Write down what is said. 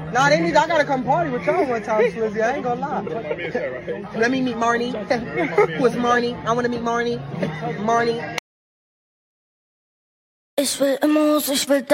Nah, they need. I gotta come party with y'all one time, Slizzy. I ain't gonna lie. Let me meet Marnie. Who is Marnie? I want to meet Marnie. Marnie. Ich will immer, ich will